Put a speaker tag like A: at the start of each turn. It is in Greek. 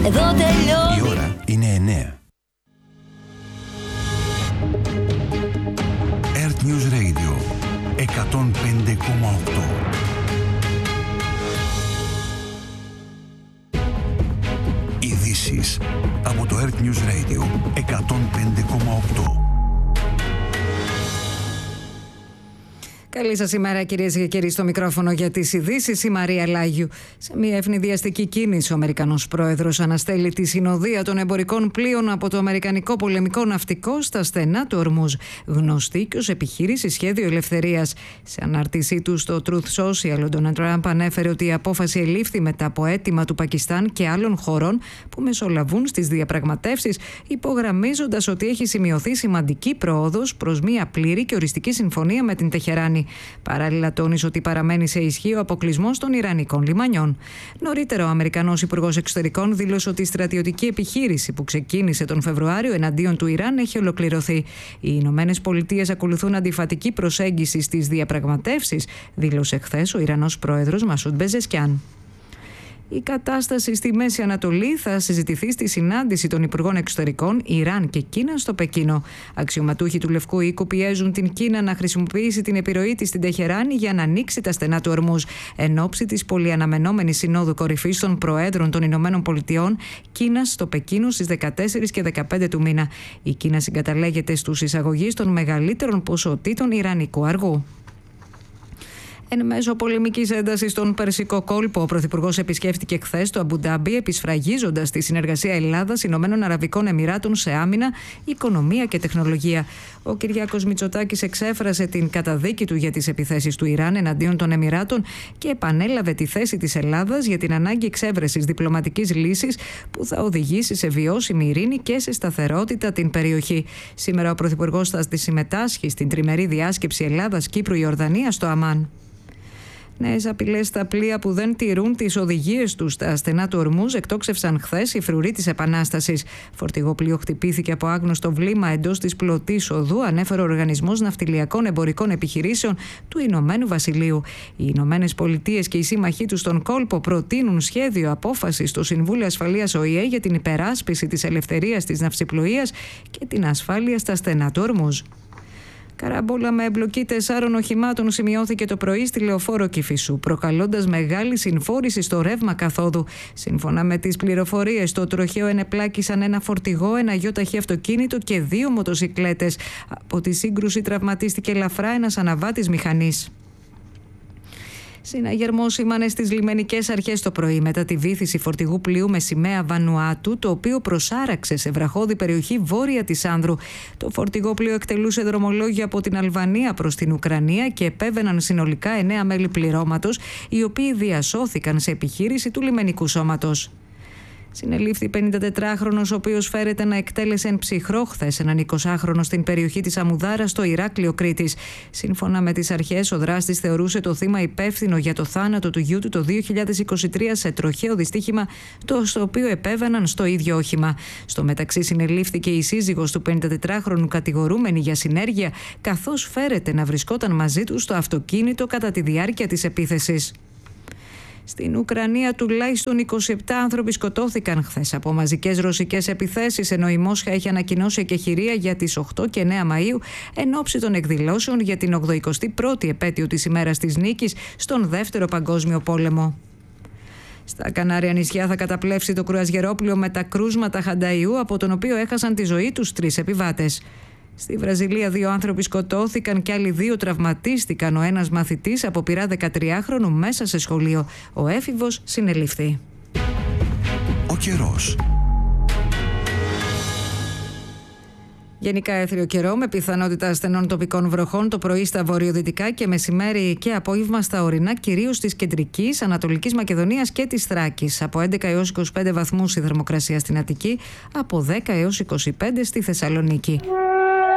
A: εδώ τελειώνει.
B: Η ώρα είναι 9. Earth News Radio 105,8. Ειδήσεις από το Earth News Radio 105,8.
C: Καλή σας ημέρα, κυρίες και κύριοι, στο μικρόφωνο για τις ειδήσεις η Μαρία Λάγιου. Σε μια ευνηδιαστική κίνηση, ο Αμερικανός πρόεδρος αναστέλει τη συνοδεία των εμπορικών πλοίων από το Αμερικανικό πολεμικό ναυτικό στα στενά του Ορμούζ, γνωστή και ως επιχείρηση Σχέδιο Ελευθερίας. Σε ανάρτησή του στο Truth Social, ο Ντόναλντ Τραμπ ανέφερε ότι η απόφαση ελήφθη μετά από αίτημα του Πακιστάν και άλλων χωρών που μεσολαβούν στις διαπραγματεύσεις, υπογραμμίζοντας ότι έχει σημειωθεί σημαντική πρόοδος προς μια πλήρη και οριστική συμφωνία με την Τεχεράνη. Παράλληλα, τόνισε ότι παραμένει σε ισχύ ο αποκλεισμός των Ιρανικών λιμανιών. Νωρίτερα, ο Αμερικανός Υπουργός Εξωτερικών δήλωσε ότι η στρατιωτική επιχείρηση που ξεκίνησε τον Φεβρουάριο εναντίον του Ιράν έχει ολοκληρωθεί. Οι Ηνωμένες Πολιτείες ακολουθούν αντιφατική προσέγγιση στις διαπραγματεύσεις, δήλωσε χθες ο Ιρανός πρόεδρος Μασούντ Πεζεσκιάν. Η κατάσταση στη Μέση Ανατολή θα συζητηθεί στη συνάντηση των Υπουργών Εξωτερικών Ιράν και Κίνα στο Πεκίνο. Αξιωματούχοι του Λευκού Οίκου πιέζουν την Κίνα να χρησιμοποιήσει την επιρροή της στην Τεχεράνη για να ανοίξει τα στενά του Ορμούζ. Εν ώψη της πολυαναμενόμενης Συνόδου Κορυφής των Προέδρων των Ηνωμένων Πολιτειών Κίνας στο Πεκίνο στις 14 και 15 του μήνα. Η Κίνα συγκαταλέγεται στους εισαγωγείς των μεγαλύτερων ποσοτήτων ιρανικού αργού. Εν μέσω πολεμικής έντασης στον Περσικό κόλπο, ο Πρωθυπουργός επισκέφτηκε χθες το Αμπουντάμπι, επισφραγίζοντας τη συνεργασία Ελλάδας-Ηνωμένων Αραβικών Εμιράτων σε άμυνα, οικονομία και τεχνολογία. Ο Κυριάκος Μητσοτάκης εξέφρασε την καταδίκη του για τις επιθέσεις του Ιράν εναντίον των Εμιράτων και επανέλαβε τη θέση της Ελλάδας για την ανάγκη εξέβρεσης διπλωματικής λύσης που θα οδηγήσει σε βιώσιμη ειρήνη και σε σταθερότητα την περιοχή. Σήμερα ο Πρωθυπουργός θα συμμετάσχει στην τριμερή διάσκεψη Ελλάδας-Κύπρου-Ιορδανία στο Αμάν. Νέες απειλές στα πλοία που δεν τηρούν τις οδηγίες τους στα στενά του Ορμούζ εκτόξευσαν χθες οι φρουροί της Επανάστασης. Φορτηγό πλοίο χτυπήθηκε από άγνωστο βλήμα εντός της πλωτής οδού, ανέφερε ο Οργανισμός Ναυτιλιακών Εμπορικών Επιχειρήσεων του Ηνωμένου Βασιλείου. Οι Ηνωμένες Πολιτείες και οι σύμμαχοί τους στον κόλπο προτείνουν σχέδιο απόφασης στο Συμβούλιο Ασφαλείας ΟΗΕ για την υπεράσπιση της ελευθερίας της ναυσιπλοείας και την ασφάλεια στα στενά του Ορμούζ. Καράμπολα με εμπλοκή 4 οχημάτων σημειώθηκε το πρωί στη λεωφόρο Κηφισού, προκαλώντας μεγάλη συμφόρηση στο ρεύμα καθόδου. Σύμφωνα με τις πληροφορίες, το τροχαίο ενεπλάκησαν ένα φορτηγό, ένα γιοταχή αυτοκίνητο και 2 μοτοσικλέτες. Από τη σύγκρουση τραυματίστηκε ελαφρά ένας αναβάτης μηχανής. Συναγερμό σήμανε στις λιμενικές αρχές το πρωί μετά τη βύθιση φορτηγού πλοίου με σημαία Βανουάτου, το οποίο προσάραξε σε βραχώδη περιοχή βόρεια της Άνδρου. Το φορτηγό πλοίο εκτελούσε δρομολόγια από την Αλβανία προς την Ουκρανία και επέβαιναν συνολικά 9 μέλη πληρώματος, οι οποίοι διασώθηκαν σε επιχείρηση του λιμενικού σώματος. Συνελήφθη 54χρονος, ο οποίος φέρεται να εκτέλεσε εν ψυχρό χθες έναν 20χρονο στην περιοχή της Αμουδάρα στο Ηράκλειο Κρήτης. Σύμφωνα με τις αρχές, ο δράστης θεωρούσε το θύμα υπεύθυνο για το θάνατο του γιού του το 2023 σε τροχαίο δυστύχημα, στο οποίο επέβαιναν στο ίδιο όχημα. Στο μεταξύ, συνελήφθηκε η σύζυγος του 54χρονου κατηγορούμενη για συνέργεια, καθώς φέρεται να βρισκόταν μαζί του στο αυτοκίνητο κατά τη διάρκεια της επίθεσης. Στην Ουκρανία τουλάχιστον 27 άνθρωποι σκοτώθηκαν χθες από μαζικές ρωσικές επιθέσεις, ενώ η Μόσχα έχει ανακοινώσει εκεχηρία για τις 8 και 9 Μαΐου εν ώψη των εκδηλώσεων για την 81η επέτειο της ημέρας της νίκης στον Δεύτερο Παγκόσμιο Πόλεμο. Στα Κανάρια νησιά θα καταπλέψει το κρουαζιερόπλοιο με τα κρούσματα Χανταϊού, από τον οποίο έχασαν τη ζωή τους 3 επιβάτες. Στη Βραζιλία 2 άνθρωποι σκοτώθηκαν και άλλοι 2 τραυματίστηκαν. Ο ένας μαθητής αποπειρά 13χρονου μέσα σε σχολείο. Ο έφηβος συνελήφθη.
B: Ο καιρός.
C: Γενικά έθριο καιρό με πιθανότητα ασθενών τοπικών βροχών το πρωί στα βορειοδυτικά και μεσημέρι και απόγευμα στα ορεινά, κυρίως της κεντρικής, Ανατολικής Μακεδονίας και της Θράκης. Από 11 έως 25 βαθμούς η θερμοκρασία στην Αττική, από 10 έως 25 στη Θεσσαλονίκη.